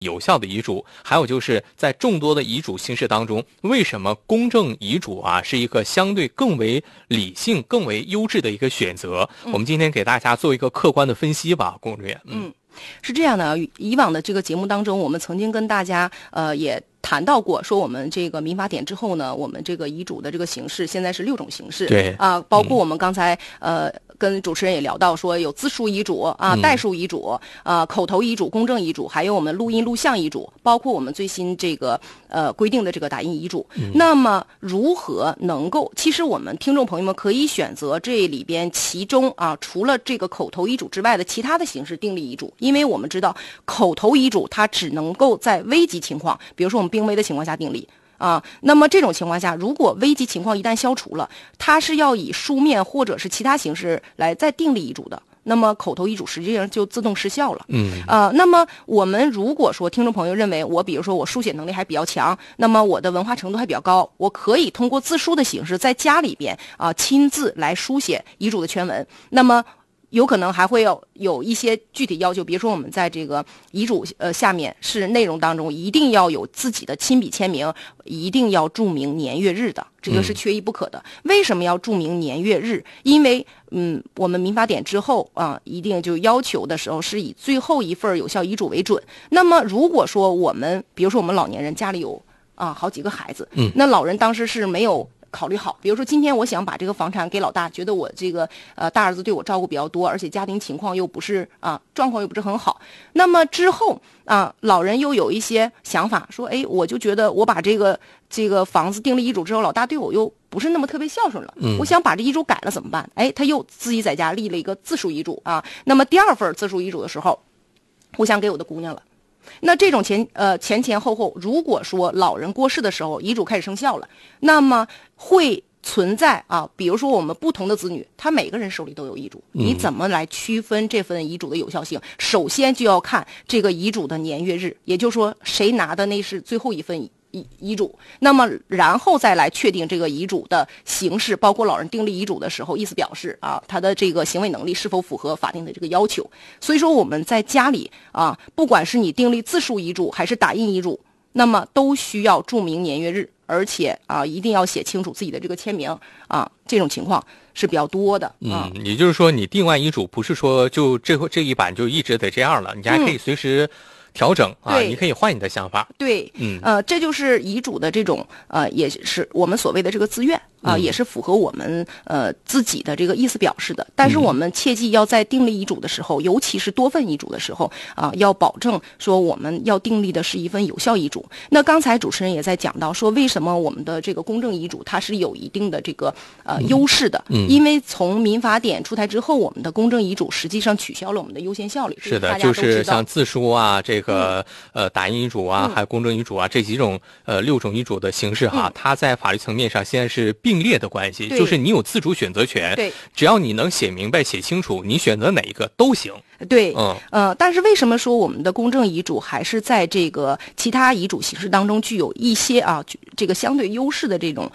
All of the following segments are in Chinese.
有效的遗嘱，还有就是在众多的遗嘱形式当中，为什么公证遗嘱啊是一个相对更为理性、更为优质的一个选择？我们今天给大家做一个客观的分析吧，龚主任。 是这样的，以往的这个节目当中，我们曾经跟大家也谈到过，说我们这个民法典之后呢，我们这个遗嘱的这个形式现在是6种形式， 对啊，包括我们刚才跟主持人也聊到说有自书遗嘱啊、代书遗嘱、口头遗嘱、公证遗嘱，还有我们录音录像遗嘱，包括我们最新这个规定的这个打印遗嘱。那么如何能够？其实我们听众朋友们可以选择这里边其中啊，除了这个口头遗嘱之外的其他的形式订立遗嘱，因为我们知道口头遗嘱它只能够在危急情况，比如说我们病危的情况下订立。那么这种情况下，如果危急情况一旦消除了，它是要以书面或者是其他形式来再订立遗嘱的。那么口头遗嘱实际上就自动失效了。那么我们如果说听众朋友认为我比如说我书写能力还比较强，那么我的文化程度还比较高，我可以通过自书的形式在家里边亲自来书写遗嘱的全文。那么有可能还会有一些具体要求，比如说我们在这个遗嘱下面是内容当中一定要有自己的亲笔签名，一定要注明年月日的，这个是缺一不可的。为什么要注明年月日？因为我们民法典之后一定就要求的时候是以最后一份有效遗嘱为准。那么如果说我们比如说我们老年人家里有好几个孩子，那老人当时是没有考虑好，比如说今天我想把这个房产给老大，觉得我这个大儿子对我照顾比较多，而且家庭情况又不是状况又不是很好，那么之后老人又有一些想法，说我就觉得我把这个房子订了遗嘱之后，老大对我又不是那么特别孝顺了，我想把这遗嘱改了怎么办？他又自己在家立了一个自书遗嘱那么第2份自书遗嘱的时候，我想给我的姑娘了。那这种前后，如果说老人过世的时候遗嘱开始生效了，那么会存在比如说我们不同的子女，他每个人手里都有遗嘱，你怎么来区分这份遗嘱的有效性？首先就要看这个遗嘱的年月日，也就是说谁拿的那是最后一份遗嘱，那么然后再来确定这个遗嘱的形式，包括老人订立遗嘱的时候意思表示他的这个行为能力是否符合法定的这个要求。所以说我们在家里不管是你订立自书遗嘱还是打印遗嘱，那么都需要注明年月日，而且一定要写清楚自己的这个签名这种情况是比较多的。 也就是说你订完遗嘱不是说就这一版就一直得这样了，你还可以随时调整你可以换你的想法。 对，这就是遗嘱的这种也是我们所谓的这个自愿也是符合我们自己的这个意思表示的。但是我们切记要在订立遗嘱的时候，尤其是多份遗嘱的时候要保证说我们要订立的是一份有效遗嘱。那刚才主持人也在讲到说，为什么我们的这个公证遗嘱它是有一定的这个优势的？因为从民法典出台之后，我们的公证遗嘱实际上取消了我们的优先效力。 是的，就是像自书这个打印遗嘱还有公证遗嘱这几种6种遗嘱的形式它在法律层面上现在是并列的关系，就是你有自主选择权。 对， 只要你能写明白写清楚，你选择哪一个都行。 对，但是为什么说我们的公证遗嘱还是在这个其他遗嘱形式当中具有一些这个相对优势的这种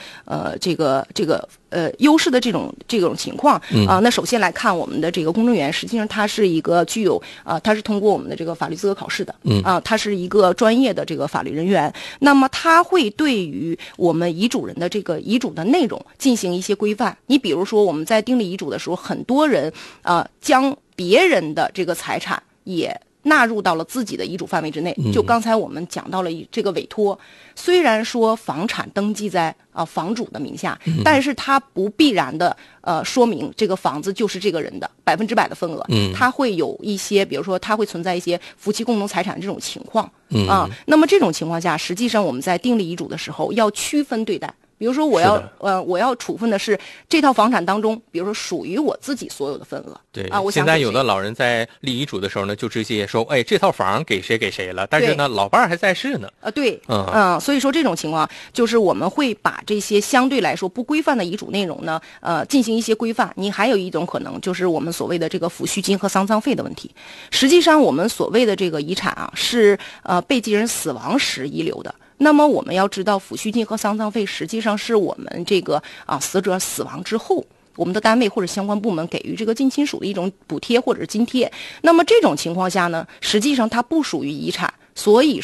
优势的这种情况那首先来看我们的这个公证员，实际上它是一个具有它是通过我们的这个法律资格考试的它是一个专业的这个法律人员，那么它会对于我们遗嘱人的这个遗嘱的内容进行一些规范。你比如说我们在订立遗嘱的时候，很多人将别人的这个财产也纳入到了自己的遗嘱范围之内。就刚才我们讲到了这个委托，虽然说房产登记在房主的名下，但是它不必然的说明这个房子就是这个人的100%的份额。它会有一些，比如说它会存在一些夫妻共同财产这种情况那么这种情况下，实际上我们在订立遗嘱的时候要区分对待。比如说我要处分的是这套房产当中，比如说属于我自己所有的份额。 对现在有的老人在立遗嘱的时候呢，就直接说这套房给谁给谁了，但是呢老伴儿还在世呢。 对，所以说这种情况就是我们会把这些相对来说不规范的遗嘱内容呢进行一些规范。你还有一种可能就是我们所谓的这个抚恤金和丧葬费的问题。实际上我们所谓的这个遗产是被继人死亡时遗留的。那么我们要知道，抚恤金和丧葬费实际上是我们这个死者死亡之后，我们的单位或者相关部门给予这个近亲属的一种补贴或者是津贴。那么这种情况下呢，实际上它不属于遗产， 所以